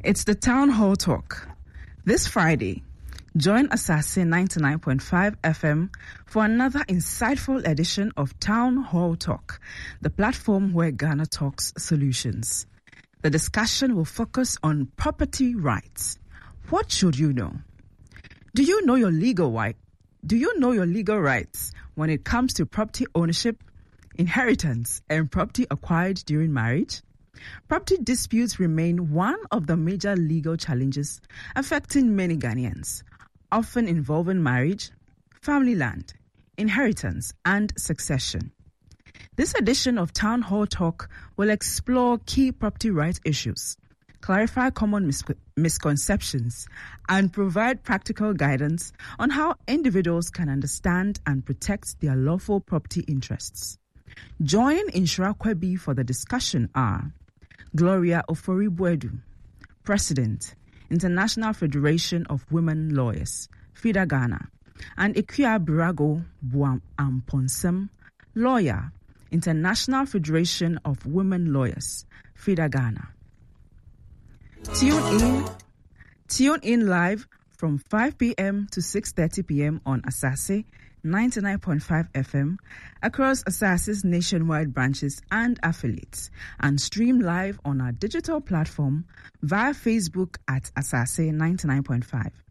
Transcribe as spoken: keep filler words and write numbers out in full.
It's the Town Hall Talk. This Friday, join Asase ninety-nine point five F M for another insightful edition of Town Hall Talk, the platform where Ghana talks solutions. The discussion will focus on property rights. What should you know? Do you know your legal right? Do you know your legal rights when it comes to property ownership, inheritance, and property acquired during marriage? Property disputes remain one of the major legal challenges affecting many Ghanaians, often involving marriage, family land, inheritance, and succession. This edition of Town Hall Talk will explore key property rights issues, clarify common mis- misconceptions, and provide practical guidance on how individuals can understand and protect their lawful property interests. Joining Inshira Kwebi for the discussion are Gloria Ofori-Boadu, President, International Federation of Women Lawyers, FIDA Ghana, and Ikuya Birago Buam-Amponsem, Lawyer, International Federation of Women Lawyers, FIDA Ghana. Tune in, tune in live from five p.m. to six thirty p.m. on Asase ninety-nine point five F M across Asase's nationwide branches and affiliates, and stream live on our digital platform via Facebook at Asase ninety-nine point five.